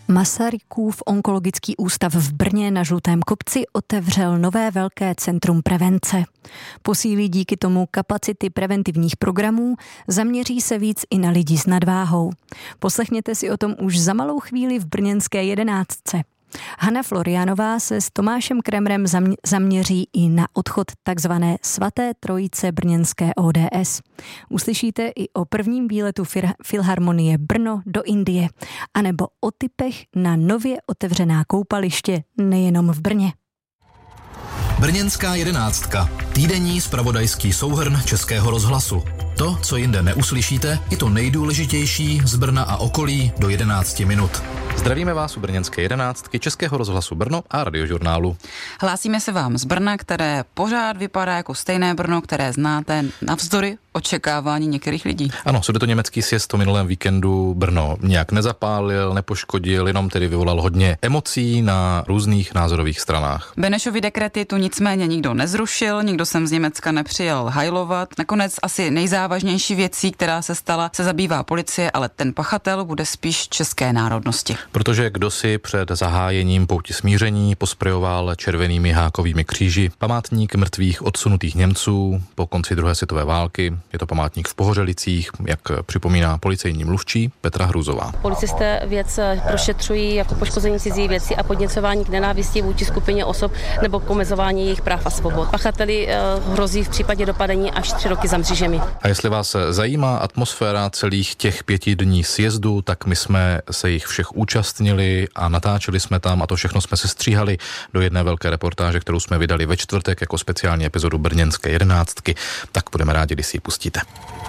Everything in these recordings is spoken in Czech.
Masarykův onkologický ústav v Brně na Žlutém kopci otevřel nové velké centrum prevence. Posílí díky tomu kapacity preventivních programů, zaměří se víc i na lidi s nadváhou. Poslechněte si o tom už za malou chvíli v brněnské 11. Hana Florianová se s Tomášem Kremrem zaměří i na odchod takzvané svaté trojice brněnské ODS. Uslyšíte i o prvním výletu Filharmonie Brno do Indie, anebo o tipech na nově otevřená koupaliště nejenom v Brně. Brněnská 11. Týdenní zpravodajský souhrn Českého rozhlasu. To, co jinde neuslyšíte, i to nejdůležitější z Brna a okolí do 11 minut. Zdravíme vás u Brněnské 11. Českého rozhlasu Brno a Radiožurnálu. Hlásíme se vám z Brna, které pořád vypadá jako stejné Brno, které znáte navzdory očekávání některých lidí. Ano, sudetoněmecký sjezd o minulém víkendu Brno nějak nezapálil, nepoškodil, jenom tedy vyvolal hodně emocí na různých názorových stranách. Benešovy dekrety tu nicméně nikdo nezrušil, nikdo sem z Německa nepřijel hajlovat. Nakonec asi nejzávažnější věcí, která se stala, se zabývá policie, ale ten pachatel bude spíš české národnosti. Protože kdo si před zahájením pouti smíření posprejoval červenými hákovými kříži památník mrtvých odsunutých Němců po konci druhé světové války. Je to památník v Pohořelicích, jak připomíná policejní mluvčí Petra Hruzová. Policisté věc prošetřují jako poškození cizí věci a podněcování k nenávisti vůči skupině osob nebo k omezování jejich práv a svobod. Pachateli hrozí v případě dopadení až 3 roky za mřížemi. A jestli vás zajímá atmosféra celých těch 5 dní sjezdu, tak my jsme se jich všech účastnili a natáčeli jsme tam a to všechno jsme se stříhali do jedné velké reportáže, kterou jsme vydali ve čtvrtek jako speciální epizodu Brněnské 11. Tak budeme rádi, když si ji pustíte.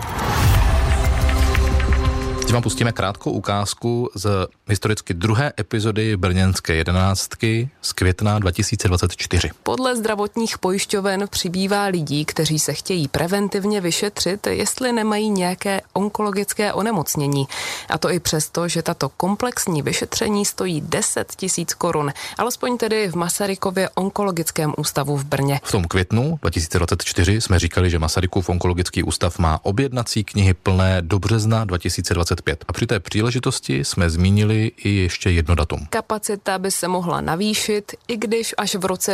Teď vám pustíme krátkou ukázku z historicky druhé epizody Brněnské 11. z května 2024. Podle zdravotních pojišťoven přibývá lidí, kteří se chtějí preventivně vyšetřit, jestli nemají nějaké onkologické onemocnění. A to i přesto, že tato komplexní vyšetření stojí 10 000 korun. Alespoň tedy v Masarykově onkologickém ústavu v Brně. V tom květnu 2024 jsme říkali, že Masarykův onkologický ústav má objednací knihy plné do března 2025. A při té příležitosti jsme zmínili i ještě jedno datum. Kapacita by se mohla navýšit, i když až v roce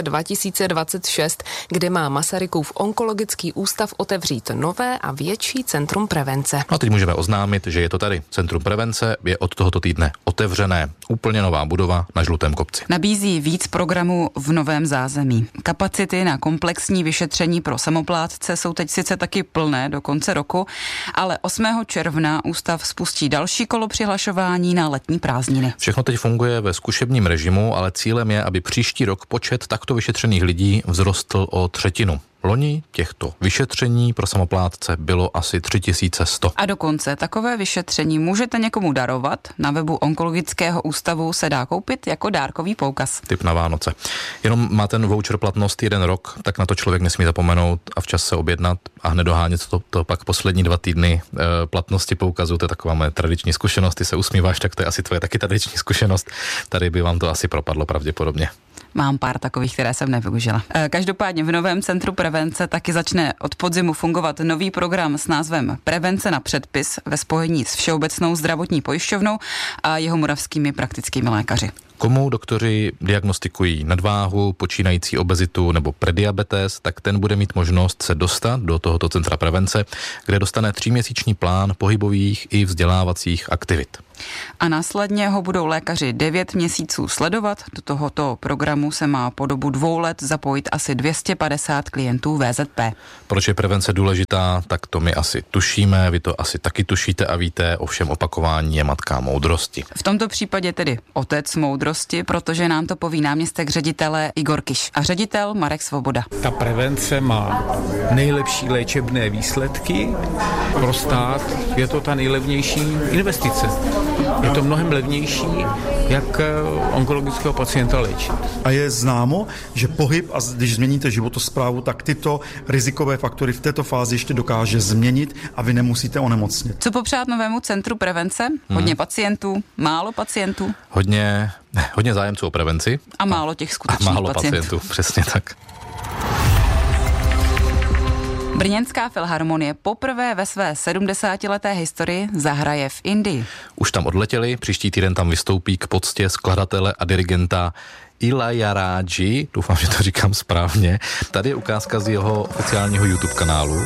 2026, kdy má Masarykův onkologický ústav otevřít nové a větší centrum prevence. A teď můžeme oznámit, že je to tady. Centrum prevence je od tohoto týdne otevřené. Úplně nová budova na Žlutém kopci. Nabízí víc programů v novém zázemí. Kapacity na komplexní vyšetření pro samoplátce jsou teď sice taky plné do konce roku, ale 8. června ústav spustí další kolo přihlašování na letní prázdniny. Všechno teď funguje ve zkušebním režimu, ale cílem je, aby příští rok počet takto vyšetřených lidí vzrostl o 1/3. Loni těchto vyšetření pro samoplátce bylo asi 3100. A dokonce takové vyšetření můžete někomu darovat. Na webu onkologického ústavu se dá koupit jako dárkový poukaz. Tip na Vánoce. Jenom má ten voucher platnost 1 rok, tak na to člověk nesmí zapomenout a včas se objednat a hned dohánět to pak poslední 2 týdny platnosti poukazu. To je taková moje tradiční zkušenost. Ty se usmíváš, tak to je asi tvoje taky tradiční zkušenost. Tady by vám to asi propadlo pravděpodobně. Mám pár takových, které jsem nevyužila. Každopádně v novém centru prevence taky začne od podzimu fungovat nový program s názvem Prevence na předpis ve spojení s Všeobecnou zdravotní pojišťovnou a jihomoravskými praktickými lékaři. Komu doktoři diagnostikují nadváhu, počínající obezitu nebo prediabetes, tak ten bude mít možnost se dostat do tohoto centra prevence, kde dostane 3měsíční plán pohybových i vzdělávacích aktivit. A následně ho budou lékaři 9 měsíců sledovat. Do tohoto programu se má po dobu 2 let zapojit asi 250 klientů VZP. Proč je prevence důležitá, tak to my asi tušíme, vy to asi taky tušíte a víte, ovšem opakování je matka moudrosti. V tomto případě tedy otec moudrosti, protože nám to poví náměstek ředitele Igor Kiš a ředitel Marek Svoboda. Ta prevence má nejlepší léčebné výsledky pro stát, je to ta nejlevnější investice. Je to mnohem levnější, jak onkologického pacienta léčit. A je známo, že pohyb a když změníte životosprávu, tak tyto rizikové faktory v této fázi ještě dokáže změnit a vy nemusíte onemocnit. Co popřát novému centru prevence? Hodně pacientů, málo pacientů? Hodně zájemců o prevenci. A málo těch skutečných málo pacientů, přesně tak. Brněnská filharmonie poprvé ve své 70leté historii zahraje v Indii. Už tam odletěli, příští týden tam vystoupí k poctě skladatele a dirigenta Ilaiyarádži, doufám, že to říkám správně. Tady je ukázka z jeho oficiálního YouTube kanálu.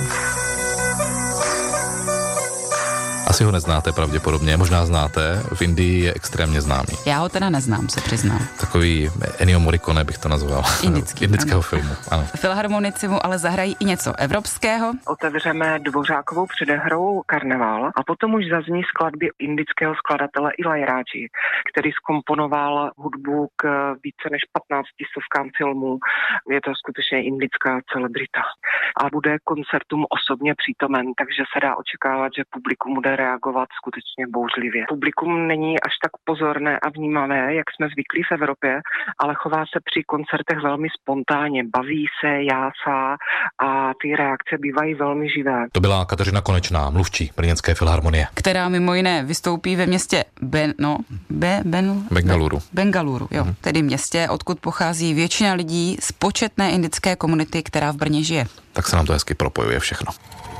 Asi ho neznáte pravděpodobně, možná znáte, v Indii je extrémně známý. Já ho teda neznám, se přiznám. Takový Ennio Morricone bych to nazval. Indického filmu, ano. Filharmonici mu ale zahrají i něco evropského. Otevřeme Dvořákovou předehrou Karneval a potom už zazní skladby indického skladatele Ilaiyarádži, který zkomponoval hudbu k více než 15 stovkám filmů. Je to skutečně indická celebrita. A bude koncertům osobně přítomen, takže se dá očekávat, že publikum bude reagovat skutečně bouřlivě. Publikum není až tak pozorné a vnímavé, jak jsme zvyklí v Evropě, ale chová se při koncertech velmi spontánně, baví se, jásá a ty reakce bývají velmi živé. To byla Kateřina Konečná, mluvčí Brněnské filharmonie, která mimo jiné vystoupí ve městě Bengaluru, jo, tedy městě, odkud pochází většina lidí z početné indické komunity, která v Brně žije. Tak se nám to hezky propojuje všechno.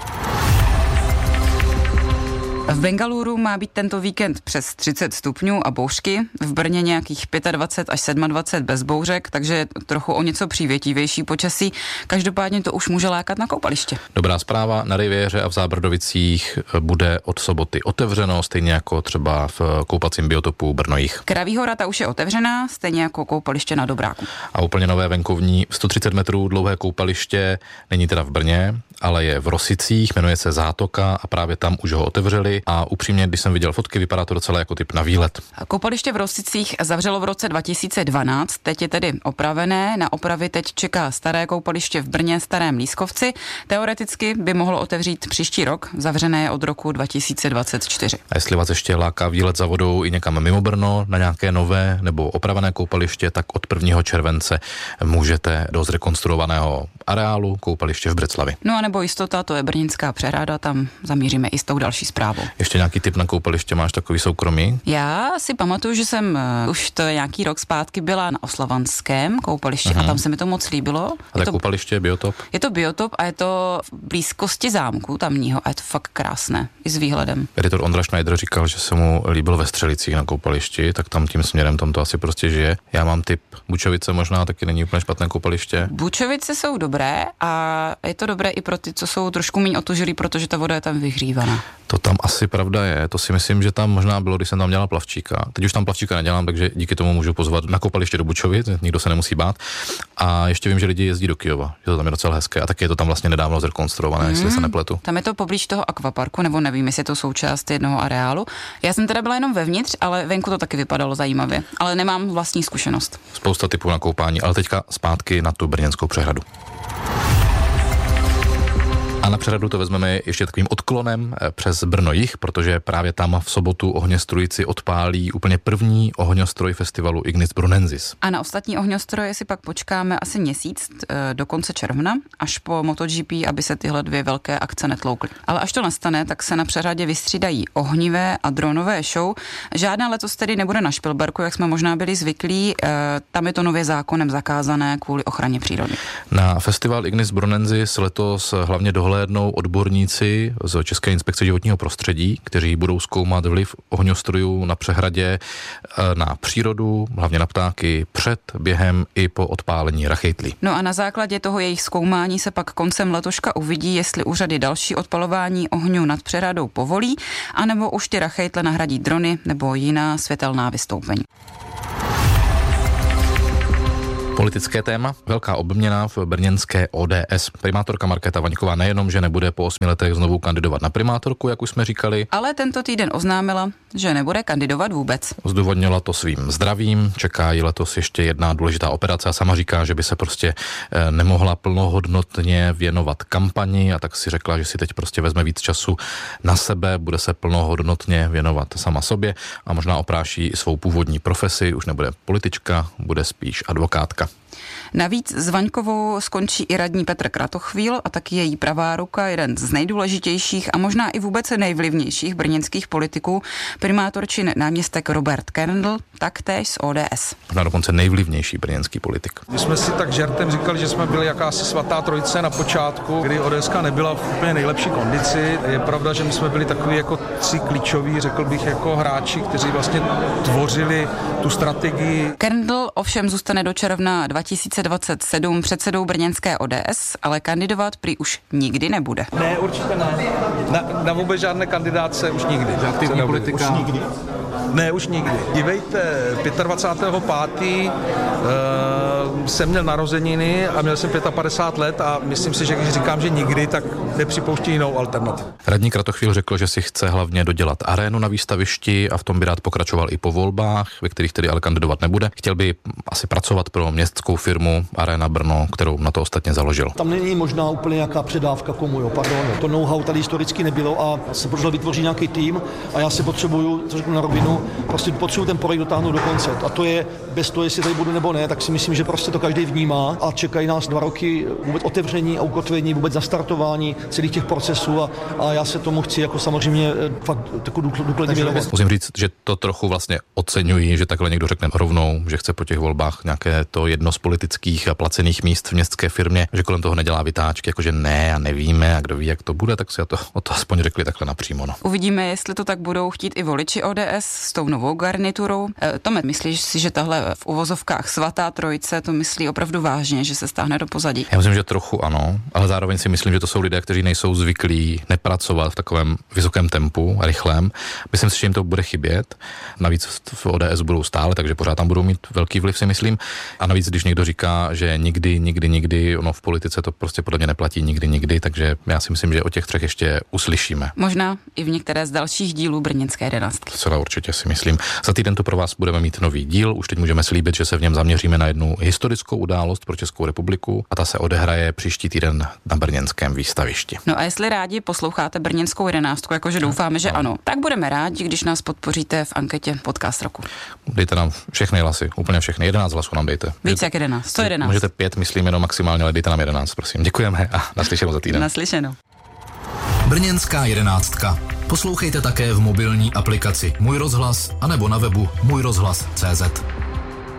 V Bengaluru má být tento víkend přes 30 stupňů a bouřky, v Brně nějakých 25 až 27 bez bouřek, takže trochu o něco přívětivější počasí. Každopádně to už může lákat na koupaliště. Dobrá zpráva, na Riviéře a v Zábrdovicích bude od soboty otevřeno, stejně jako třeba v koupacím biotopu Brno-Jih. Kraví hora, ta už je otevřená, stejně jako koupaliště na Dobráku. A úplně nové venkovní 130 metrů dlouhé koupaliště není teda v Brně, ale je v Rosicích, jmenuje se Zátoka a právě tam už ho otevřeli a upřímně, když jsem viděl fotky, vypadá to docela jako typ na výlet. Koupaliště v Rosicích zavřelo v roce 2012, teď je tedy opravené, na opravy teď čeká staré koupaliště v Brně, Starém Lískovci. Teoreticky by mohlo otevřít příští rok, zavřené je od roku 2024. A jestli vás ještě láká výlet za vodou i někam mimo Brno na nějaké nové nebo opravené koupaliště, tak od 1. července můžete do zrekonstruovaného areálu koupaliště v Břeclavi. No a nebo jistota, to je brněnská přehrada, tam zamíříme i s tou další zprávou. Ještě nějaký tip na koupaliště, máš takový soukromý? Já si pamatuju, že jsem už to nějaký rok zpátky byla na Oslavanském koupališti a tam se mi to moc líbilo. A to koupaliště je biotop? Je to biotop a je to v blízkosti zámku tamního a je to fakt krásné, i s výhledem. Editor Ondra Schneider říkal, že se mu líbil ve Střelicích na koupališti, tak tam tím směrem tam to asi prostě žije. Já mám tip Bučovice, možná taky není úplně špatné koupaliště. Bučovice jsou dobré a je to dobré i pro ty, co jsou trošku méně otužilí, protože ta voda je tam vyhřívaná. To tam asi pravda je, to si myslím, že tam možná bylo, když jsem tam dělal plavčíka. Teď už tam plavčíka nedělám, takže díky tomu můžu pozvat na koupaliště do Bučovic, nikdo se nemusí bát. A ještě vím, že lidi jezdí do Kyjova, že to tam je docela hezké a taky je to tam vlastně nedávno zrekonstruované, jestli se nepletu. Tam je to poblíž toho akvaparku, nebo nevím, jestli je to součást jednoho areálu. Já jsem teda byla jenom vevnitř, ale venku to taky vypadalo zajímavě, ale nemám vlastní zkušenost. Spousta typů na koupání, ale teďka zpátky na tu brněnskou přehradu. A na přehradu to vezmeme ještě takovým odklonem přes Brno-Jih, protože právě tam v sobotu ohňostrojci odpálí úplně první ohňostroj festivalu Ignis Brunensis. A na ostatní ohňostroje si pak počkáme asi měsíc do konce června, až po MotoGP, aby se tyhle dvě velké akce netloukly. Ale až to nastane, tak se na přehradě vystřídají ohnivé a dronové show. Žádná letos tedy nebude na Špilberku, jak jsme možná byli zvyklí. Tam je to nově zákonem zakázané kvůli ochraně přírody. Na festival Ignis Brunensis letos hlavně dohlédnou odborníci z České inspekce životního prostředí, kteří budou zkoumat vliv ohňostrojů na přehradě na přírodu, hlavně na ptáky, před, během i po odpálení rachejtlí. No a na základě toho jejich zkoumání se pak koncem letoška uvidí, jestli úřady další odpalování ohňů nad přehradou povolí, anebo už ty rachejtle nahradí drony nebo jiná světelná vystoupení. Politické téma, velká obměna v brněnské ODS. Primátorka Markéta Vaňková nejenom, že nebude po 8 letech znovu kandidovat na primátorku, jak už jsme říkali, ale tento týden oznámila, že nebude kandidovat vůbec. Zdůvodnila to svým zdravím, čeká ji letos ještě jedna důležitá operace a sama říká, že by se prostě nemohla plnohodnotně věnovat kampani a tak si řekla, že si teď prostě vezme víc času na sebe, bude se plnohodnotně věnovat sama sobě a možná opráší i svou původní profesi, už nebude politička, bude spíš advokátka. Navíc s Vaňkovou skončí i radní Petr Kratochvíl a taky její pravá ruka, jeden z nejdůležitějších a možná i vůbec nejvlivnějších brněnských politiků, primátor či náměstek Robert Kerndl, taktéž z ODS. Na dokonce nejvlivnější brněnský politik. My jsme si tak žertem říkali, že jsme byli jakási svatá trojice na počátku, kdy ODSka nebyla v úplně nejlepší kondici. Je pravda, že my jsme byli takový jako tři klíčoví, řekl bych, jako hráči, kteří vlastně tvořili tu strategii. Kerndl ovšem zůstane do června 2027 předsedou brněnské ODS, ale kandidovat prý už nikdy nebude. Ne, určitě ne. Na vůbec žádné kandidáce už nikdy. Aktivní politika. Už nikdy. Ne, už nikdy. Dívejte, 25. Jsem měl narozeniny a měl jsem 55 let a myslím si, že když říkám, že nikdy, tak nepřipouští jinou alternativu. Radní Kratochvíl řekl, že si chce hlavně dodělat arénu na výstavišti a v tom by rád pokračoval i po volbách, ve kterých tedy ale kandidovat nebude. Chtěl by asi pracovat pro městskou firmu Arena Brno, kterou na to ostatně založil. Tam není možná úplně nějaká předávka komu, jo, pardon. To know-how tady historicky nebylo a se podařilo vytvořit nějaký tým a já si potřebuju, co řeknu na rovinu, prostě potřebuju ten projekt dotáhnout do konce. A to je bez toho, jestli tady budu nebo ne, tak si myslím, že prostě to každý vnímá a čekají nás 2 roky vůbec otevření a ukotvení, vůbec zastartování celých těch procesů a já se tomu chci jako samozřejmě fakt důkladně věnovat. Musím říct, že to trochu vlastně oceňuji, že takhle někdo řekne rovnou, že chce po těch volbách nějaké to jedno z politických a placených míst v městské firmě, že kolem toho nedělá vytáčky, jakože ne a nevíme a kdo ví, jak to bude, tak si o to aspoň řekli takhle napřímo. No. Uvidíme, jestli to tak budou chtít i voliči ODS s tou novou garniturou. Tome, myslíš si, že tahle v uvozovkách svatá trojice to myslí opravdu vážně, že se stáhne do pozadí? Já myslím, že trochu ano, ale zároveň si myslím, že to jsou lidé, kteří nejsou zvyklí nepracovat v takovém vysokém tempu, rychlém. Myslím si, že jim to bude chybět. Navíc v ODS budou stále, takže pořád tam budou mít velký vliv, si myslím. A navíc, když někdo říká, že nikdy, ono v politice to prostě podle mě neplatí nikdy, takže já si myslím, že o těch 3 ještě uslyšíme. Možná i v některé z dalších dílů brněnské 11. Celá určitě si myslím. Za týden tu pro vás budeme mít nový díl. Už teď můžeme slíbit, že se v něm zaměříme na jednu historickou událost pro Českou republiku a ta se odehraje příští týden na brněnském výstavišti. No a jestli rádi posloucháte brněnskou 11, jakože doufáme, že ano, tak budeme rádi, když nás podpoříte v anketě Podcast roku. Dejte nám všechny hlasy, úplně všechny, 11 hlasů nám dejte. Víc jak 11, 111. Můžete 5, myslím jenom maximálně, ale dejte nám 11, prosím. Děkujeme a naslyšenou za týden. Naslyšenou. Brněnská 11. Poslouchejte také v mobilní aplikaci Můj rozhlas anebo na webu můjrozhlas.cz.